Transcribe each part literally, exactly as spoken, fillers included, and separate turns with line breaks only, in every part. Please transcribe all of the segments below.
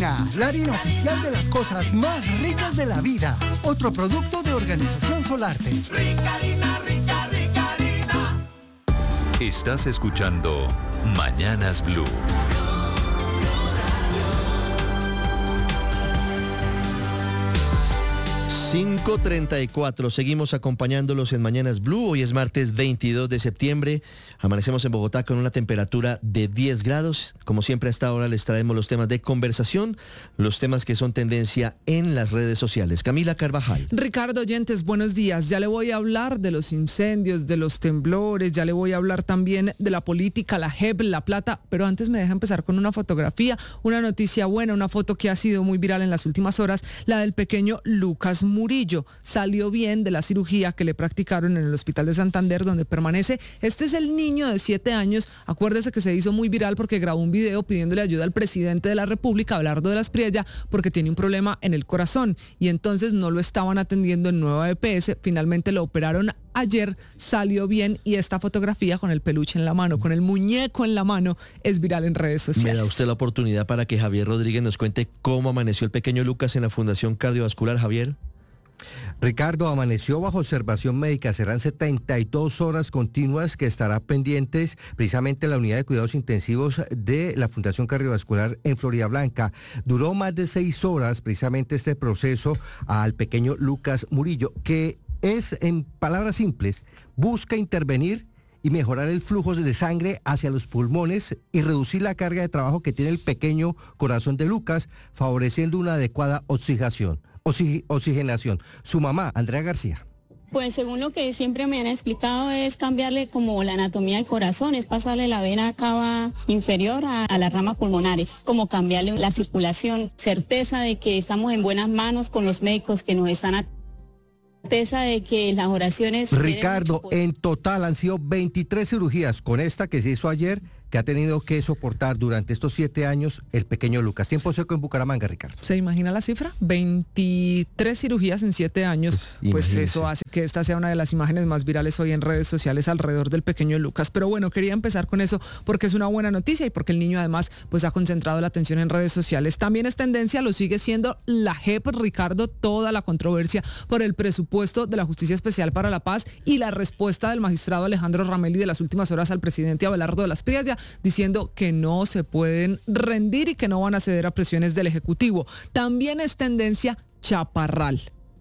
Ricarina, la harina oficial de las cosas más ricas de la vida. Otro producto de Organización Solarte.
Ricarina, rica, Ricarina.
Estás escuchando Mañanas Blue.
cinco treinta y cuatro, seguimos acompañándolos en Mañanas Blue. Hoy es martes veintidós de septiembre, amanecemos en Bogotá con una temperatura de diez grados. Como siempre, a esta hora les traemos los temas de conversación, los temas que son tendencia en las redes sociales. Camila Carvajal.
Ricardo Oyentes, buenos días. Ya le voy a hablar de los incendios, de los temblores, ya le voy a hablar también de la política, la J E P, la plata, pero antes me deja empezar con una fotografía, una noticia buena, una foto que ha sido muy viral en las últimas horas, la del pequeño Lucas Murillo. Salió bien de la cirugía que le practicaron en el Hospital de Santander, donde permanece. Este es el niño de siete años, acuérdese que se hizo muy viral porque grabó un video pidiéndole ayuda al presidente de la República, Abelardo de la Espriella, porque tiene un problema en el corazón y entonces no lo estaban atendiendo en Nueva E P S, finalmente lo operaron ayer, salió bien y esta fotografía con el peluche en la mano, con el muñeco en la mano, es viral en redes sociales.
Me da usted la oportunidad para que Javier Rodríguez nos cuente cómo amaneció el pequeño Lucas en la Fundación Cardiovascular. Javier.
Ricardo, amaneció bajo observación médica, serán setenta y dos horas continuas que estará pendientes precisamente la unidad de cuidados intensivos de la Fundación Cardiovascular en Florida Blanca. Duró más de seis horas precisamente este proceso al pequeño Lucas Murillo, que es, en palabras simples, busca intervenir y mejorar el flujo de sangre hacia los pulmones y reducir la carga de trabajo que tiene el pequeño corazón de Lucas, favoreciendo una adecuada oxigenación. oxigenación. Su mamá, Andrea García.
Pues según lo que siempre me han explicado es cambiarle como la anatomía del corazón, es pasarle la vena cava inferior a, a las ramas pulmonares, como cambiarle la circulación, certeza de que estamos en buenas manos con los médicos que nos están atendiendo. Certeza de que las oraciones...
Ricardo, en total han sido veintitrés cirugías, con esta que se hizo ayer, que ha tenido que soportar durante estos siete años el pequeño Lucas. Tiempo seco en Bucaramanga, Ricardo.
¿Se imagina la cifra? veintitrés cirugías en siete años. Pues, pues eso hace que esta sea una de las imágenes más virales hoy en redes sociales alrededor del pequeño Lucas. Pero bueno, quería empezar con eso porque es una buena noticia y porque el niño además pues ha concentrado la atención en redes sociales. También es tendencia, lo sigue siendo la J E P, Ricardo, toda la controversia por el presupuesto de la Justicia Especial para la Paz y la respuesta del magistrado Alejandro Ramelli de las últimas horas al presidente Abelardo de la Espriella, diciendo que no se pueden rendir y que no van a ceder a presiones del Ejecutivo. También es tendencia Chaparral.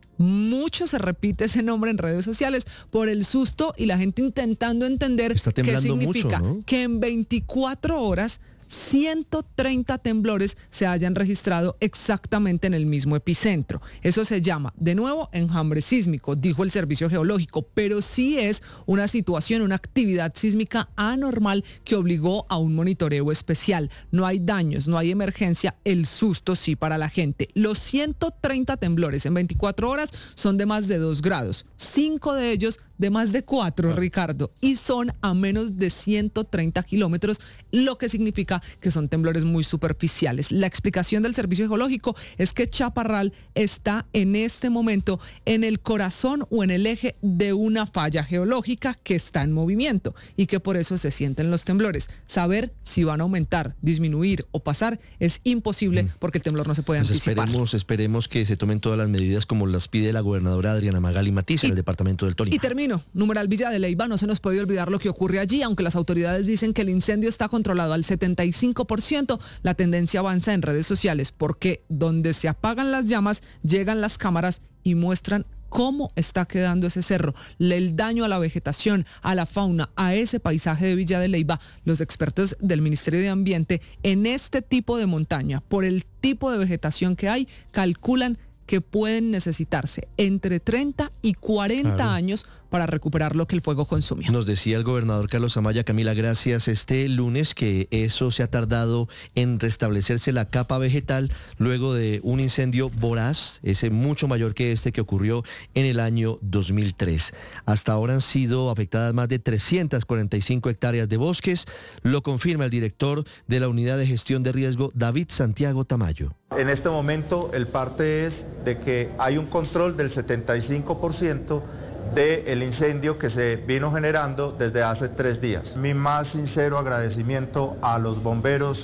Mucho se repite ese nombre en redes sociales por el susto y la gente intentando entender qué significa, mucho, ¿no? Que en veinticuatro horas ciento treinta temblores se hayan registrado exactamente en el mismo epicentro. Eso se llama, de nuevo, enjambre sísmico, dijo el Servicio Geológico, pero sí es una situación, una actividad sísmica anormal que obligó a un monitoreo especial. No hay daños, no hay emergencia, el susto sí para la gente. Los ciento treinta temblores en veinticuatro horas son de más de dos grados, cinco de ellos de más de cuatro, Ricardo, y son a menos de ciento treinta kilómetros, lo que significa que son temblores muy superficiales. La explicación del Servicio Geológico es que Chaparral está en este momento en el corazón o en el eje de una falla geológica que está en movimiento y que por eso se sienten los temblores. Saber si van a aumentar, disminuir o pasar es imposible porque el temblor no se puede
pues
anticipar.
Esperemos, esperemos que se tomen todas las medidas como las pide la gobernadora Adriana Magali Matiz en el departamento del Tolima.
Y termino. Numeral Villa de Leyva, no se nos puede olvidar lo que ocurre allí, aunque las autoridades dicen que el incendio está controlado al setenta y cinco por ciento, la tendencia avanza en redes sociales porque donde se apagan las llamas, llegan las cámaras y muestran cómo está quedando ese cerro, el daño a la vegetación, a la fauna, a ese paisaje de Villa de Leyva. Los expertos del Ministerio de Ambiente en este tipo de montaña, por el tipo de vegetación que hay, calculan que pueden necesitarse entre treinta y cuarenta claro. años para recuperar lo que el fuego consumió.
Nos decía el gobernador Carlos Amaya, Camila, gracias, este lunes que eso se ha tardado en restablecerse la capa vegetal luego de un incendio voraz, ese mucho mayor que este que ocurrió en el año dos mil tres. Hasta ahora han sido afectadas más de trescientas cuarenta y cinco hectáreas de bosques, lo confirma el director de la Unidad de Gestión de Riesgo, David Santiago Tamayo.
En este momento el parte es de que hay un control del setenta y cinco por ciento del incendio que se vino generando desde hace tres días. Mi más sincero agradecimiento a los bomberos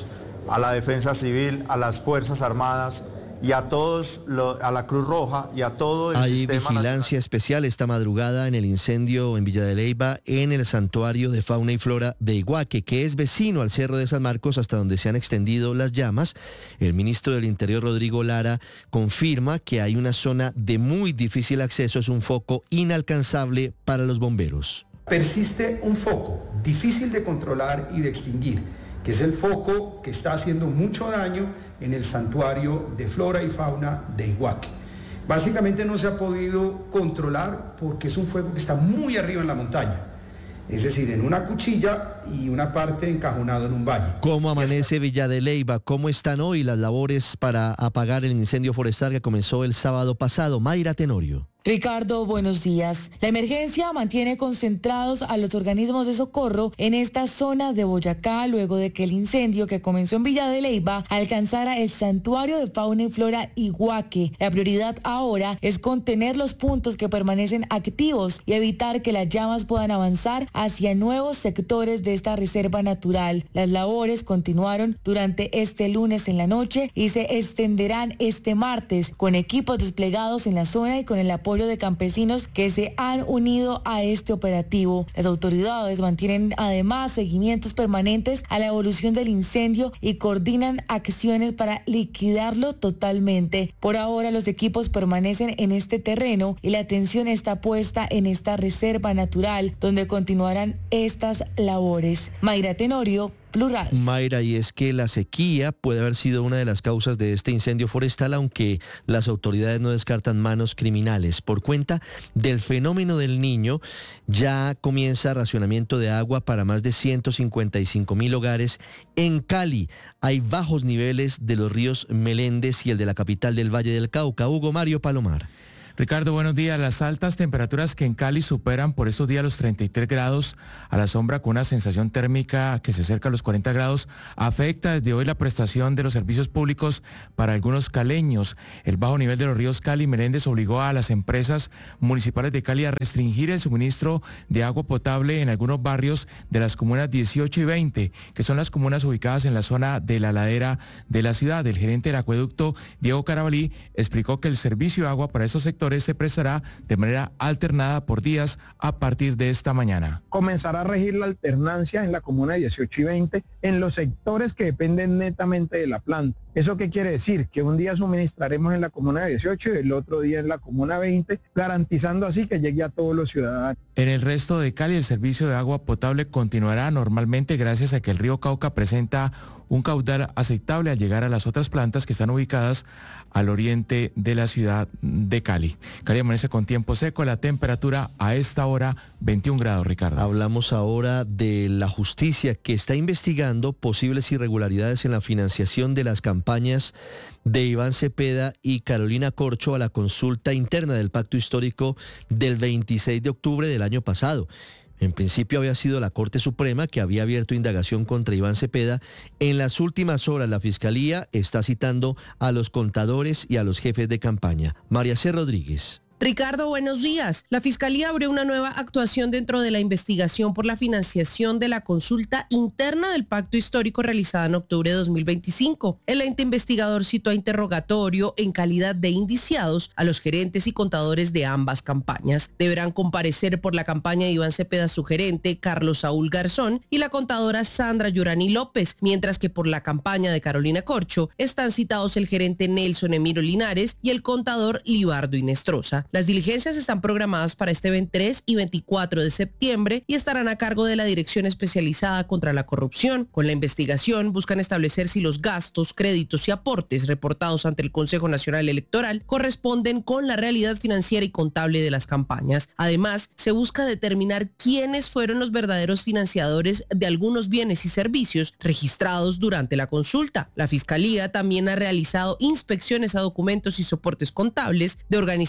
a la Defensa Civil, a las Fuerzas Armadas y a todos, lo, a la Cruz Roja y a todo el
Hay
sistema
vigilancia
nacional.
especial esta madrugada en el incendio en Villa de Leyva, en el Santuario de Fauna y Flora de Iguaque, que es vecino al Cerro de San Marcos, hasta donde se han extendido las llamas. El ministro del Interior, Rodrigo Lara, confirma que hay una zona de muy difícil acceso, es un foco inalcanzable para los bomberos.
Persiste un foco difícil de controlar y de extinguir, que es el foco que está haciendo mucho daño en el Santuario de Flora y Fauna de Iguaque. Básicamente no se ha podido controlar porque es un fuego que está muy arriba en la montaña, es decir, en una cuchilla y una parte encajonado en un valle.
¿Cómo amanece Villa de Leyva? ¿Cómo están hoy las labores para apagar el incendio forestal que comenzó el sábado pasado? Mayra Tenorio.
Ricardo, buenos días. La emergencia mantiene concentrados a los organismos de socorro en esta zona de Boyacá luego de que el incendio que comenzó en Villa de Leyva alcanzara el Santuario de Fauna y Flora Iguaque. La prioridad ahora es contener los puntos que permanecen activos y evitar que las llamas puedan avanzar hacia nuevos sectores de esta reserva natural. Las labores continuaron durante este lunes en la noche y se extenderán este martes con equipos desplegados en la zona y con el apoyo de campesinos que se han unido a este operativo. Las autoridades mantienen además seguimientos permanentes a la evolución del incendio y coordinan acciones para liquidarlo totalmente. Por ahora los equipos permanecen en este terreno y la atención está puesta en esta reserva natural donde continuarán estas labores. Mayra Tenorio, Blue Radio.
Mayra, y es que la sequía puede haber sido una de las causas de este incendio forestal, aunque las autoridades no descartan manos criminales. Por cuenta del fenómeno del Niño, ya comienza racionamiento de agua para más de ciento cincuenta y cinco mil hogares. En Cali hay bajos niveles de los ríos Meléndez y el de la capital del Valle del Cauca. Hugo Mario Palomar.
Ricardo, buenos días. Las altas temperaturas que en Cali superan por estos días los treinta y tres grados a la sombra con una sensación térmica que se acerca a los cuarenta grados afecta desde hoy la prestación de los servicios públicos para algunos caleños. El bajo nivel de los ríos Cali y Meléndez obligó a las empresas municipales de Cali a restringir el suministro de agua potable en algunos barrios de las comunas dieciocho y veinte, que son las comunas ubicadas en la zona de la ladera de la ciudad. El gerente del acueducto, Diego Carabalí, explicó que el servicio de agua para esos sectores se prestará de manera alternada por días a partir de esta mañana.
Comenzará a regir la alternancia en la comuna dieciocho y veinte en los sectores que dependen netamente de la planta. ¿Eso qué quiere decir? Que un día suministraremos en la comuna dieciocho y el otro día en la comuna veinte, garantizando así que llegue a todos los ciudadanos.
En el resto de Cali el servicio de agua potable continuará normalmente gracias a que el río Cauca presenta un caudal aceptable al llegar a las otras plantas que están ubicadas al oriente de la ciudad de Cali. Cali amanece con tiempo seco, la temperatura a esta hora veintiún grados, Ricardo.
Hablamos ahora de la justicia que está investigando posibles irregularidades en la financiación de las campañas de Iván Cepeda y Carolina Corcho a la consulta interna del Pacto Histórico del veintiséis de octubre del año pasado. En principio había sido la Corte Suprema que había abierto indagación contra Iván Cepeda. En las últimas horas la Fiscalía está citando a los contadores y a los jefes de campaña. María C. Rodríguez.
Ricardo, buenos días. La Fiscalía abrió una nueva actuación dentro de la investigación por la financiación de la consulta interna del Pacto Histórico realizada en octubre de dos mil veinticinco. El ente investigador citó a interrogatorio en calidad de indiciados a los gerentes y contadores de ambas campañas. Deberán comparecer por la campaña de Iván Cepeda su gerente, Carlos Saúl Garzón, y la contadora Sandra Yurani López, mientras que por la campaña de Carolina Corcho están citados el gerente Nelson Emiro Linares y el contador Libardo Inestrosa. Las diligencias están programadas para este veintitrés y veinticuatro de septiembre y estarán a cargo de la Dirección Especializada contra la Corrupción. Con la investigación buscan establecer si los gastos, créditos y aportes reportados ante el Consejo Nacional Electoral corresponden con la realidad financiera y contable de las campañas. Además, se busca determinar quiénes fueron los verdaderos financiadores de algunos bienes y servicios registrados durante la consulta. La Fiscalía también ha realizado inspecciones a documentos y soportes contables de organizaciones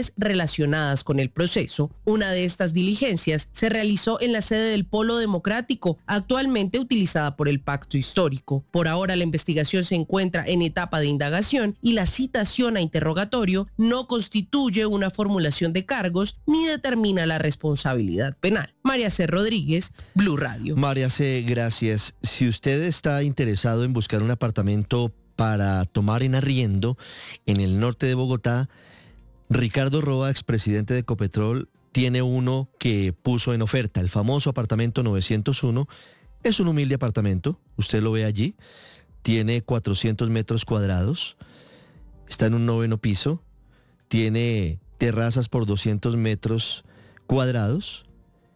legales relacionadas con el proceso. Una de estas diligencias se realizó en la sede del Polo Democrático, actualmente utilizada por el Pacto Histórico. Por ahora la investigación se encuentra en etapa de indagación y la citación a interrogatorio no constituye una formulación de cargos ni determina la responsabilidad penal. María C. Rodríguez, Blue Radio.
María C., gracias. Si usted está interesado en buscar un apartamento para tomar en arriendo en el norte de Bogotá, Ricardo Roa, expresidente de Ecopetrol, tiene uno que puso en oferta, el famoso apartamento novecientos uno. Es un humilde apartamento, usted lo ve allí, tiene cuatrocientos metros cuadrados, está en un noveno piso, tiene terrazas por doscientos metros cuadrados,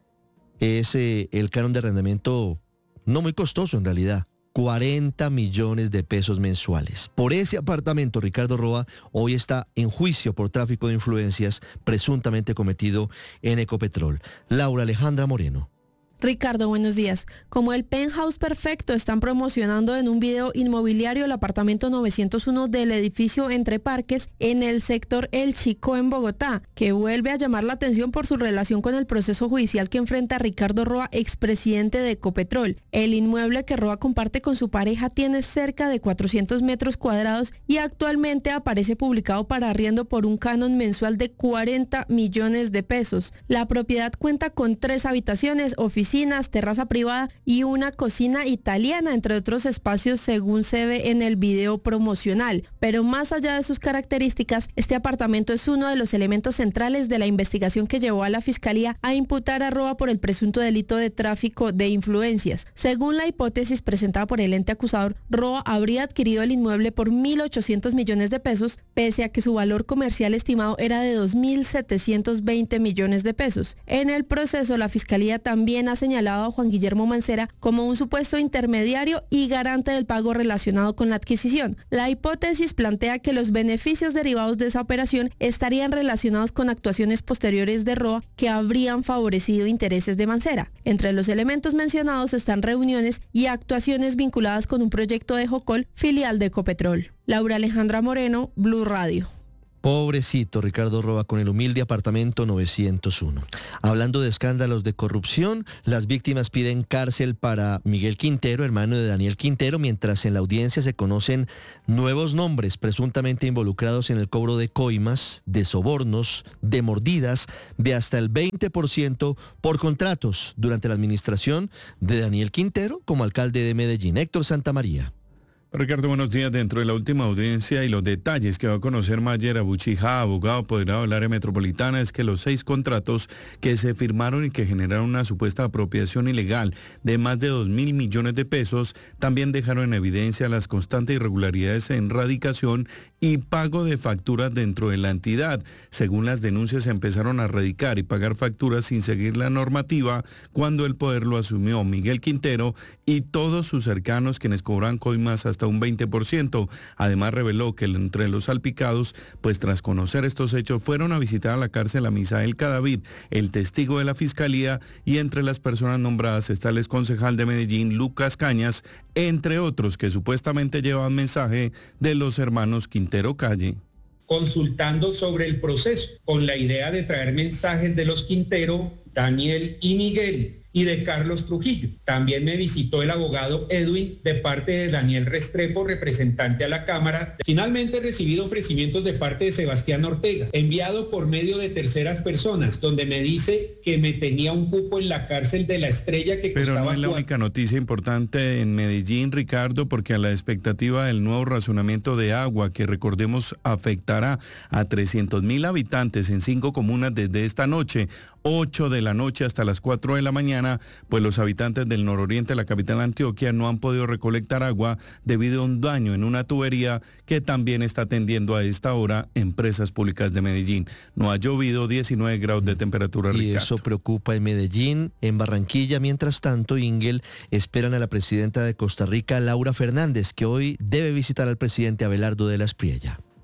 es eh, el canon de arrendamiento no muy costoso en realidad, cuarenta millones de pesos mensuales. Por ese apartamento, Ricardo Roa hoy está en juicio por tráfico de influencias presuntamente cometido en Ecopetrol. Laura Alejandra Moreno.
Ricardo, buenos días. Como el penthouse perfecto, están promocionando en un video inmobiliario el apartamento novecientos uno del edificio Entre Parques en el sector El Chico en Bogotá, que vuelve a llamar la atención por su relación con el proceso judicial que enfrenta a Ricardo Roa, expresidente de Ecopetrol. El inmueble que Roa comparte con su pareja tiene cerca de cuatrocientos metros cuadrados y actualmente aparece publicado para arriendo por un canon mensual de cuarenta millones de pesos. La propiedad cuenta con tres habitaciones, oficinas, terraza privada y una cocina italiana, entre otros espacios según se ve en el video promocional. Pero más allá de sus características, este apartamento es uno de los elementos centrales de la investigación que llevó a la Fiscalía a imputar a Roa por el presunto delito de tráfico de influencias. Según la hipótesis presentada por el ente acusador, Roa habría adquirido el inmueble por mil ochocientos millones de pesos, pese a que su valor comercial estimado era de dos mil setecientos veinte millones de pesos. En el proceso, la Fiscalía también ha señalado a Juan Guillermo Mancera como un supuesto intermediario y garante del pago relacionado con la adquisición. La hipótesis plantea que los beneficios derivados de esa operación estarían relacionados con actuaciones posteriores de Roa que habrían favorecido intereses de Mancera. Entre los elementos mencionados están reuniones y actuaciones vinculadas con un proyecto de Jocol, filial de Ecopetrol. Laura Alejandra Moreno, Blue Radio.
Pobrecito Ricardo Roa con el humilde apartamento novecientos uno. Hablando de escándalos de corrupción, las víctimas piden cárcel para Miguel Quintero, hermano de Daniel Quintero, mientras en la audiencia se conocen nuevos nombres presuntamente involucrados en el cobro de coimas, de sobornos, de mordidas, de hasta el veinte por ciento por contratos durante la administración de Daniel Quintero como alcalde de Medellín. Héctor Santamaría.
Ricardo, buenos días. Dentro de la última audiencia y los detalles que va a conocer Mayer Abuchija, abogado apoderado del área metropolitana, es que los seis contratos que se firmaron y que generaron una supuesta apropiación ilegal de más de dos mil millones de pesos también dejaron en evidencia las constantes irregularidades en radicación y pago de facturas dentro de la entidad. Según las denuncias, se empezaron a radicar y pagar facturas sin seguir la normativa cuando el poder lo asumió Miguel Quintero y todos sus cercanos, quienes cobran coimas hasta un veinte por ciento. Además, reveló que entre los salpicados, pues tras conocer estos hechos, fueron a visitar a la cárcel a Misael Cadavid, el testigo de la Fiscalía, y entre las personas nombradas está el exconcejal de Medellín, Lucas Cañas, entre otros que supuestamente llevaban mensaje de los hermanos Quintero Calle.
Consultando sobre el proceso, con la idea de traer mensajes de los Quintero, Daniel y Miguel, y de Carlos Trujillo. También me visitó el abogado Edwin de parte de Daniel Restrepo, representante a la Cámara. Finalmente he recibido ofrecimientos de parte de Sebastián Ortega, enviado por medio de terceras personas, donde me dice que me tenía un cupo en la cárcel de La Estrella que
Pero
costaba...
no es la
cuatro...
única noticia importante en Medellín, Ricardo, porque a la expectativa del nuevo razonamiento de agua, que recordemos afectará a trescientos mil habitantes en cinco comunas desde esta noche, ocho de la noche hasta las cuatro de la mañana, pues los habitantes del nororiente de la capital de Antioquia no han podido recolectar agua debido a un daño en una tubería que también está atendiendo a esta hora Empresas Públicas de Medellín. No ha llovido, diecinueve grados de temperatura,
y
Ricardo.
eso preocupa en Medellín. En Barranquilla, mientras tanto, Ingel, esperan a la presidenta de Costa Rica, Laura Fernández, que hoy debe visitar al presidente Abelardo de la Espriella.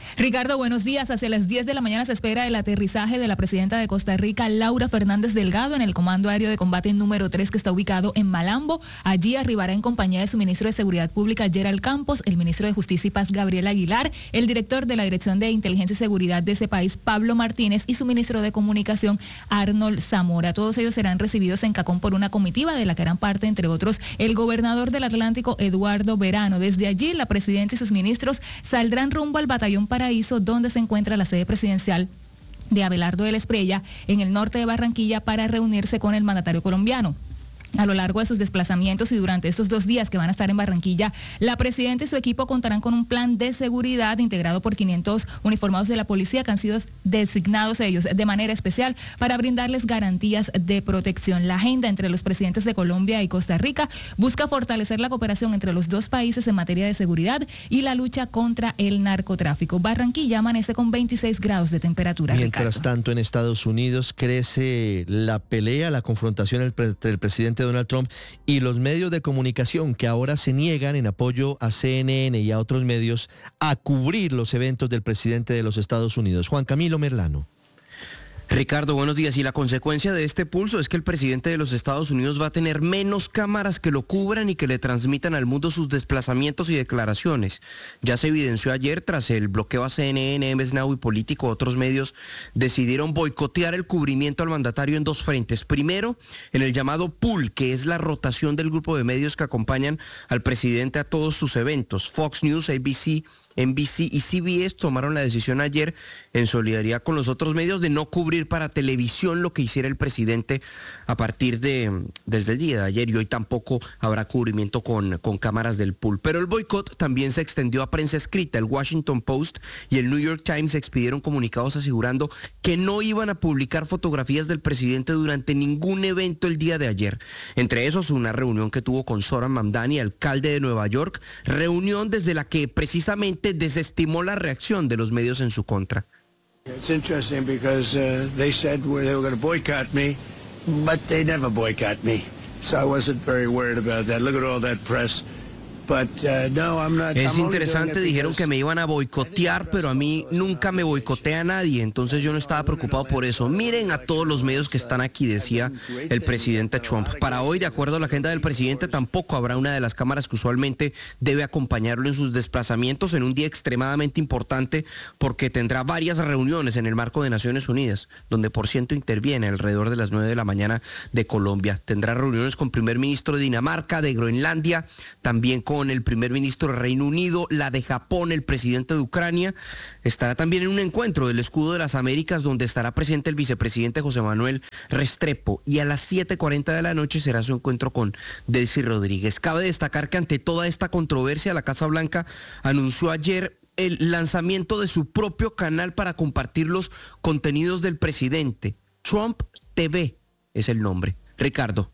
Ricardo, buenos días. Hacia las diez de la mañana se espera el aterrizaje de la presidenta de Costa Rica, Laura Fernández Delgado, en el Comando Aéreo de Combate número tres, que está ubicado en Malambo. Allí arribará en compañía de su ministro de Seguridad Pública, Gerald Campos, el ministro de Justicia y Paz, Gabriel Aguilar, el director de la Dirección de Inteligencia y Seguridad de ese país, Pablo Martínez, y su ministro de Comunicación, Arnold Zamora. Todos ellos serán recibidos en Cacón por una comitiva de la que harán parte, entre otros, el gobernador del Atlántico, Eduardo Verano. Desde allí, la presidenta y sus ministros saldrán rumbo al Batallón Paraíso, donde se encuentra la sede presidencial de Abelardo de la Espriella, en el norte de Barranquilla, para reunirse con el mandatario colombiano. A lo largo de sus desplazamientos y durante estos dos días que van a estar en Barranquilla, la presidenta y su equipo contarán con un plan de seguridad integrado por quinientos uniformados de la policía que han sido designados ellos de manera especial para brindarles garantías de protección. La agenda entre los presidentes de Colombia y Costa Rica busca fortalecer la cooperación entre los dos países en materia de seguridad y la lucha contra el narcotráfico. Barranquilla amanece con veintiséis grados de temperatura.
Mientras
Ricardo.
tanto, en Estados Unidos crece la pelea, la confrontación entre el presidente Donald Trump y los medios de comunicación, que ahora se niegan, en apoyo a C N N y a otros medios, a cubrir los eventos del presidente de los Estados Unidos. Juan Camilo Merlano.
Ricardo, buenos días. Y la consecuencia de este pulso es que el presidente de los Estados Unidos va a tener menos cámaras que lo cubran y que le transmitan al mundo sus desplazamientos y declaraciones. Ya se evidenció ayer, tras el bloqueo a C N N, M S Now y Político, otros medios decidieron boicotear el cubrimiento al mandatario en dos frentes. Primero, en el llamado pool, que es la rotación del grupo de medios que acompañan al presidente a todos sus eventos. Fox News, A B C, N B C y C B S tomaron la decisión ayer, en solidaridad con los otros medios, de no cubrir para televisión lo que hiciera el presidente a partir de desde el día de ayer, y hoy tampoco habrá cubrimiento con, con cámaras del pool. Pero el boicot también se extendió a prensa escrita. El Washington Post y el New York Times expidieron comunicados asegurando que no iban a publicar fotografías del presidente durante ningún evento el día de ayer. Entre esos, una reunión que tuvo con Zohran Mamdani, alcalde de Nueva York, reunión desde la que precisamente desestimó la reacción de los medios en su contra.
It's interesting because uh, they said they were going to boycott me, but they never boycott me. So I wasn't very worried about that. Look at all that press. But, uh, no, I'm not,
es
I'm
interesante, dijeron que me iban a boicotear, pero a mí nunca me boicotea nadie, entonces yo no estaba preocupado por eso. Miren a todos los medios que están aquí, decía el presidente Trump. Para hoy, de acuerdo a la agenda del presidente, tampoco habrá una de las cámaras que usualmente debe acompañarlo en sus desplazamientos, en un día extremadamente importante, porque tendrá varias reuniones en el marco de Naciones Unidas, donde por ciento interviene alrededor de las nueve de la mañana de Colombia. Tendrá reuniones con el primer ministro de Dinamarca, de Groenlandia, también con con el primer ministro del Reino Unido, la de Japón, el presidente de Ucrania. Estará también en un encuentro del Escudo de las Américas, donde estará presente el vicepresidente José Manuel Restrepo, y a las siete cuarenta de la noche será su encuentro con Delcy Rodríguez. Cabe destacar que ante toda esta controversia, la Casa Blanca anunció ayer el lanzamiento de su propio canal para compartir los contenidos del presidente. Trump T V es el nombre. Ricardo.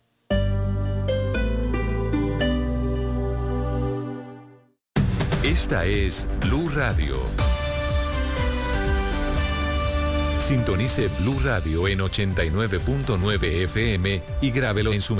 Esta es Blue Radio. Sintonice Blue Radio en ochenta y nueve punto nueve F M y grábelo en su